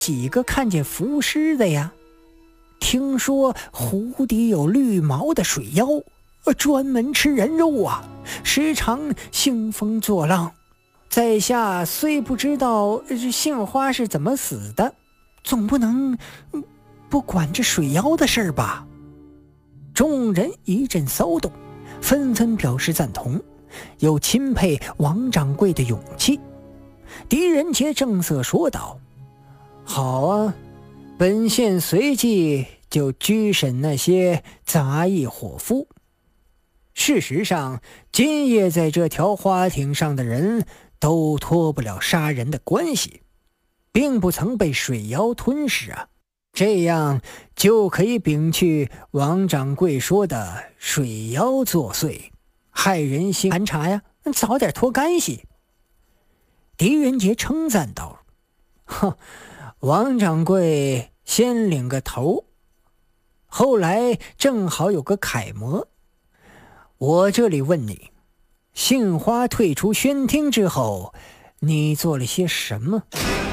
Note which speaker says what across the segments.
Speaker 1: 几个看见浮尸的呀？听说湖底有绿毛的水妖，专门吃人肉啊，时常兴风作浪。在下虽不知道杏花是怎么死的，总不能不管这水妖的事儿吧？众人一阵骚动，纷纷表示赞同，又钦佩王掌柜的勇气。狄仁杰正色说道：好啊，本县随即就拘审那些杂役伙夫。事实上，今夜在这条花艇上的人都脱不了杀人的关系，并不曾被水妖吞噬啊，这样就可以摒去王掌柜说的水妖作祟，害人心盘查呀，早点脱干系。狄仁杰称赞道：哼，王掌柜先领个头，后来正好有个楷模。我这里问你，杏花退出宣厅之后，你做了些什么？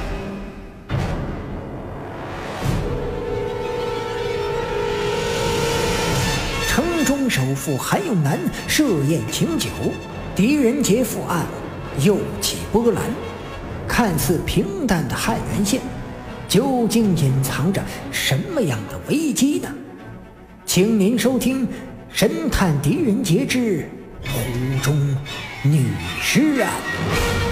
Speaker 1: 城中首富韩永南设宴请酒，狄仁杰负案又起波澜。看似平淡的汉源县，究竟隐藏着什么样的危机呢？请您收听《神探狄仁杰之湖中女尸案》。